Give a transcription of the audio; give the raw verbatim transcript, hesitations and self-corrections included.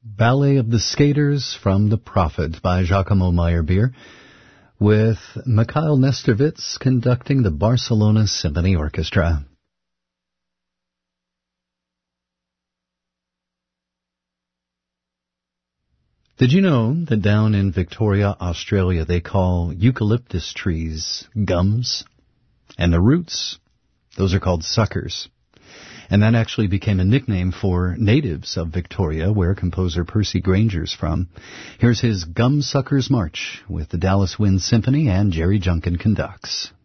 Ballet of the Skaters from The Prophet by Giacomo Meyerbeer, with Mikhail Nestorvitz conducting the Barcelona Symphony Orchestra. Did you know that down in Victoria, Australia, they call eucalyptus trees gums? And the roots, those are called suckers. And that actually became a nickname for natives of Victoria, where composer Percy Granger's from. Here's his Gum Suckers March with the Dallas Wind Symphony, and Jerry Junkin conducts.